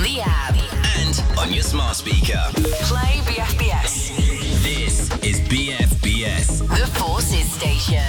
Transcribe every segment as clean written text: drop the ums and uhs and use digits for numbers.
the app, and on your smart speaker. play BFBS, This is BFBS. the Forces Station.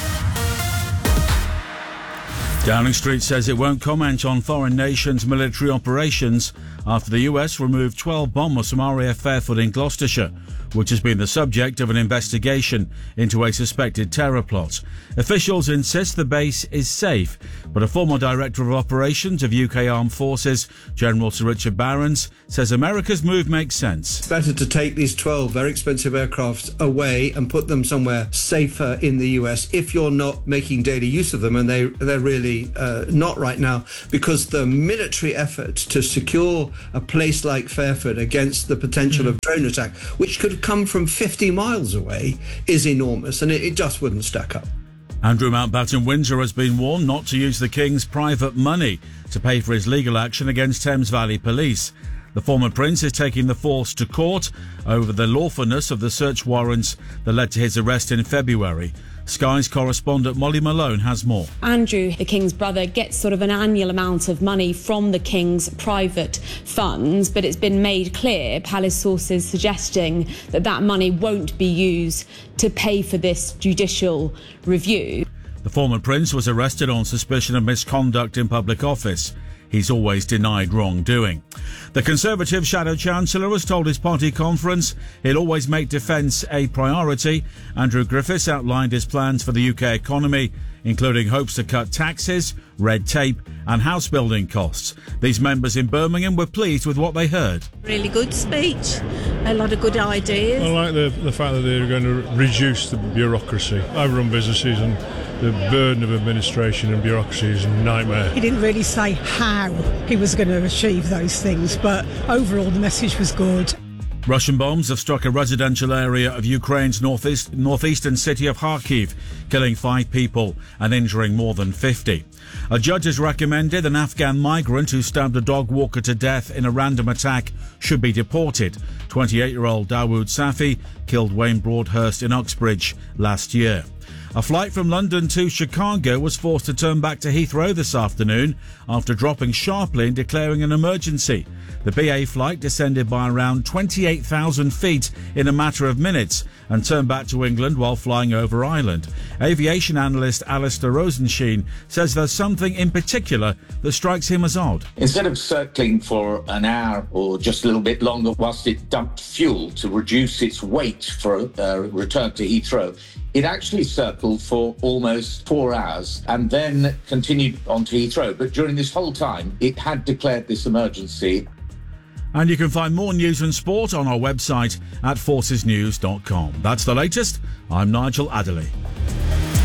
Downing Street says it won't comment on foreign nations' military operations after the US removed 12 bombers from RAF Fairford in Gloucestershire, which has been the subject of an investigation into a suspected terror plot. Officials insist the base is safe, but a former director of operations of UK Armed Forces, General Sir Richard Barrons, says America's move makes sense. It's better to take these 12 very expensive aircraft away and put them somewhere safer in the US if you're not making daily use of them, and they're really not right now, because the military effort to secure a place like Fairford against the potential of drone attack, which could come from 50 miles away, is enormous, and it just wouldn't stack up. Andrew Mountbatten Windsor has been warned not to use the King's private money to pay for his legal action against Thames Valley Police. The former prince is taking the force to court over the lawfulness of the search warrants that led to his arrest in February. Sky's correspondent Molly Malone has more. Andrew, the King's brother, gets sort of an annual amount of money from the King's private funds, but it's been made clear, palace sources suggesting that that money won't be used to pay for this judicial review. The former prince was arrested on suspicion of misconduct in public office. He's always denied wrongdoing. The Conservative Shadow Chancellor has told his party conference he'll always make defence a priority. Andrew Griffiths outlined his plans for the UK economy, including hopes to cut taxes, red tape and house building costs. These members in Birmingham were pleased with what they heard. Really good speech, a lot of good ideas. I like the fact that they're going to reduce the bureaucracy. I run businesses and the burden of administration and bureaucracy is a nightmare. He didn't really say how he was going to achieve those things, but overall the message was good. Russian bombs have struck a residential area of Ukraine's northeastern city of Kharkiv, killing 5 people and injuring more than 50. A judge has recommended an Afghan migrant who stabbed a dog walker to death in a random attack should be deported. 28-year-old Dawood Safi killed Wayne Broadhurst in Uxbridge last year. A flight from London to Chicago was forced to turn back to Heathrow this afternoon after dropping sharply and declaring an emergency. The BA flight descended by around 28,000 feet in a matter of minutes and turned back to England while flying over Ireland. Aviation analyst Alistair Rosensheen says there's something in particular that strikes him as odd. Instead of circling for an hour or just a little bit longer whilst it dumped fuel to reduce its weight for a return to Heathrow, it actually circled for almost 4 hours and then continued on to Heathrow. But during this whole time, it had declared this emergency. And you can find more news and sport on our website at forcesnews.com. That's the latest. I'm Nigel Adderley.